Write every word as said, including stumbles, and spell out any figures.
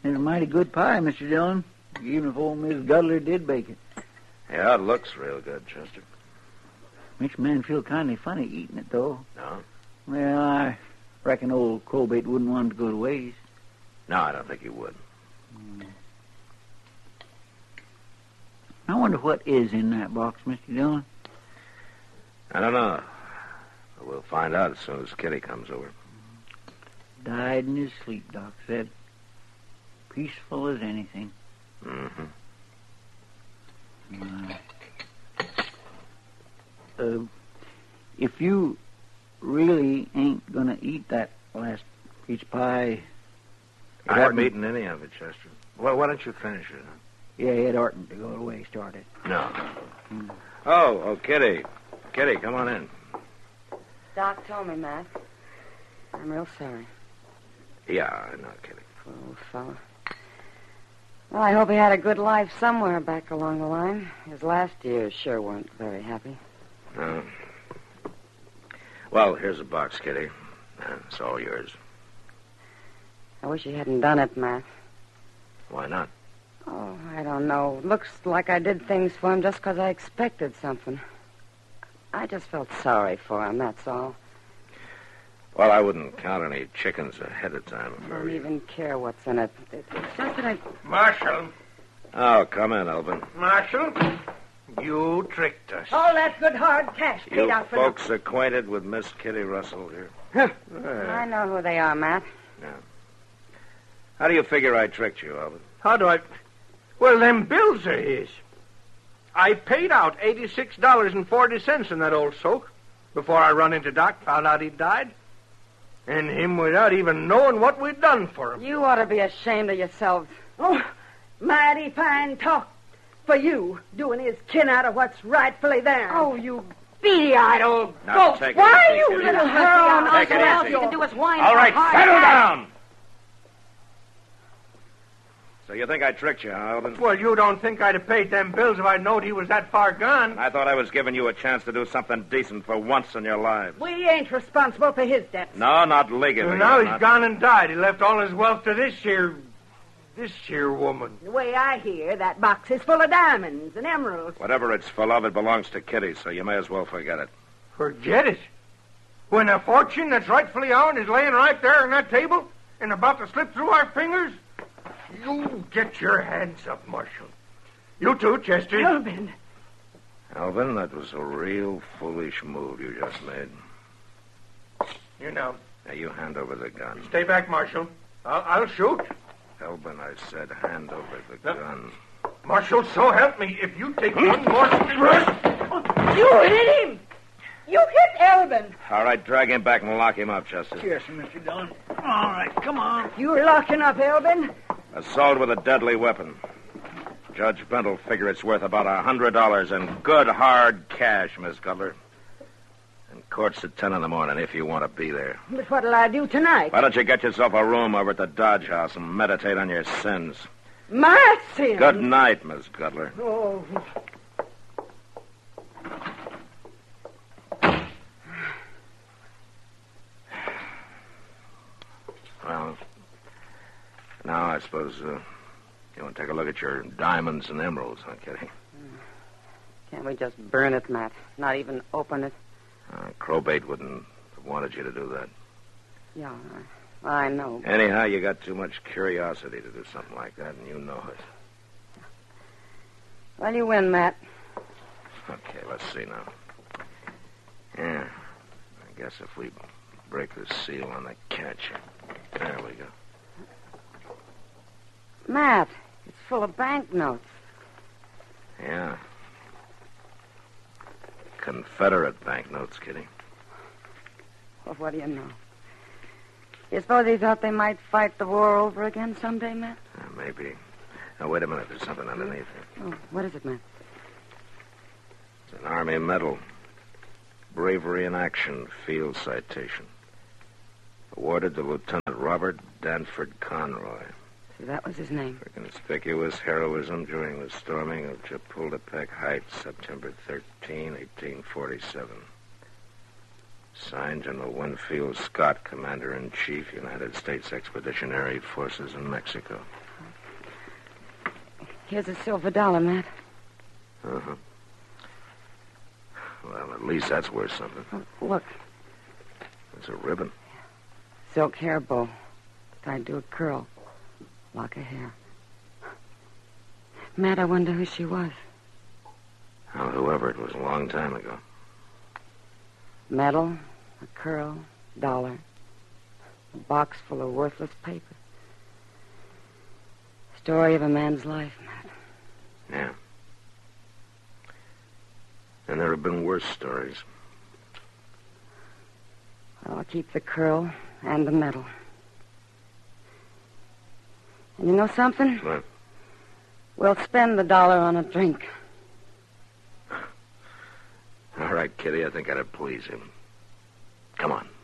It's a mighty good pie, Mister Dillon, even if old Miss Gudler did bake it. Yeah, it looks real good, Chester. Makes a man feel kind of funny eating it, though. No? Well, I reckon old Crowbait wouldn't want it to go to waste. No, I don't think he would. Hmm. I wonder what is in that box, Mister Dillon. I don't know. But we'll find out as soon as Kitty comes over. Died in his sleep, Doc said. Peaceful as anything. Mm-hmm. Wow. Uh, if you really ain't gonna eat that last peach pie... I haven't eaten any of it, Chester. Well, why don't you finish it? Huh? Yeah, it oughtn't to go to waste, ought it? No. Hmm. Oh, oh, Kitty. Kitty, come on in. Doc told me, Matt. I'm real sorry. Yeah, I know, Kitty. Poor old fella. Well, I hope he had a good life somewhere back along the line. His last years sure weren't very happy. No. Well, here's a box, Kitty. Uh, It's all yours. I wish he hadn't done it, Matt. Why not? Oh, I don't know. Looks like I did things for him just because I expected something. I just felt sorry for him, that's all. Well, I wouldn't count any chickens ahead of time if I I don't were you. even care what's in it. It- It's just that I... Marshal, Oh, come in, Elvin. Marshal, you tricked us. All that good hard cash paid You out for folks acquainted with Miss Kitty Russell here? I know who they are, Matt. How do you figure I tricked you, Elvin? How do I... Well, them bills are his. I paid out eighty-six dollars and forty cents in that old soak before I run into Doc, found out he'd died. And him without even knowing what we'd done for him. You ought to be ashamed of yourselves. Oh, mighty fine talk for you, doing his kin out of what's rightfully theirs. Oh, you beady-eyed old Now, goat. take it Why easy, you Kitty. little heroin? Take it All easy. you can do is whine All for right, hard settle cash. down! So you think I tricked you, huh, Elvin? Well, you don't think I'd have paid them bills if I'd known he was that far gone. I thought I was giving you a chance to do something decent for once in your lives. We ain't responsible for his debts. No, not legally. Well, now you're he's not. gone and died. He left all his wealth to this here... this here woman. The way I hear, that box is full of diamonds and emeralds. Whatever it's full of, it belongs to Kitty, so you may as well forget it. Forget it. When a fortune that's rightfully ours is laying right there on that table and about to slip through our fingers, you get your hands up, Marshal. You too, Chester. Elvin. Elvin, that was a real foolish move you just made. You know. Now, you hand over the gun. Stay back, Marshal. I'll, I'll shoot. Elvin, I said hand over the No. gun. Marshal, so help me. If you take one more thrust... You hit him. You hit Elvin. All right, drag him back and lock him up, Chester. Yes, Mister Dillon. All right, come on. You're locking up Elvin. Assault with a deadly weapon. Judge Brent will figure it's worth about a hundred dollars in good, hard cash, Miss Cutler. And court's at ten in the morning if you want to be there. But what'll I do tonight? Why don't you get yourself a room over at the Dodge House and meditate on your sins? My sin. Good night, Miss Cutler. Oh. Well, now I suppose uh, you want to take a look at your diamonds and emeralds, huh, Kitty? Can't we just burn it, Matt? Not even open it? Uh, Crowbait wouldn't have wanted you to do that. Yeah, I, I know. Anyhow, you got too much curiosity to do something like that, and you know it. Well, you win, Matt. Okay, let's see now. Yeah, I guess if we break the seal on the catch. There we go. Matt, it's full of banknotes. Yeah. Confederate banknotes, Kitty. Well, what do you know? You suppose he thought they might fight the war over again someday, Matt? Uh, maybe. Now, wait a minute. There's something underneath it. Oh, what is it, Matt? It's an Army medal. Bravery in Action Field Citation. Awarded to Lieutenant Robert Danford Conroy. See, that was his name. For conspicuous heroism during the storming of Chapultepec Heights, September thirteenth, eighteen forty-seven. Signed, General Winfield Scott, Commander-in-Chief, United States Expeditionary Forces in Mexico. Oh, Here's a silver dollar, Matt. Uh-huh. Well, at least that's worth something. Oh, look, It's a ribbon. silk hair bow tied to a curl. Lock of hair. Matt, I wonder who she was. Well, whoever it was, a long time ago. Metal, a curl, dollar, a box full of worthless paper. Story of a man's life, Matt. Yeah. And there have been worse stories. Well, I'll keep the curl and the medal. And you know something? What? We'll spend the dollar on a drink. All right, Kitty, I think that'd please him. Come on.